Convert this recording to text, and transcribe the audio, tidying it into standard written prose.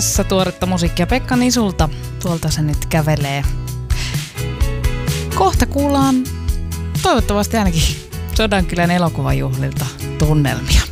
Tässä tuoretta musiikkia Pekka Nisulta. Tuolta se nyt kävelee. Kohta kuullaan toivottavasti ainakin Sodankylän elokuvajuhlilta tunnelmia.